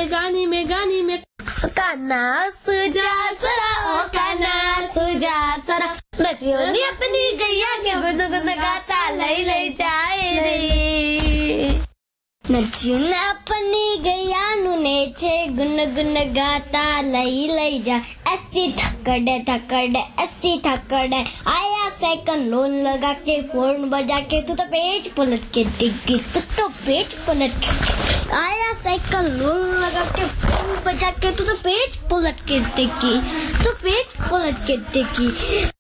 काना सुजा सरा ओ काना सुजा सरा नचियो नी अपनी गैया के गुनगुन गाता लई लई जाए रे नचियो न अपनी गैया नु नेचे गुनगुन गाता लई लई जा ऐसी थकड़े ऐसी थकड़े आया सेकंड लोन लगा के फोन बजा के तू तो पेज पलट के दिखी तू तो पेज पलट के आया सेकंड लोन लगा के फोन बजा के तू तो पेज पलट के दिखी तू पेज पलट के दिखी।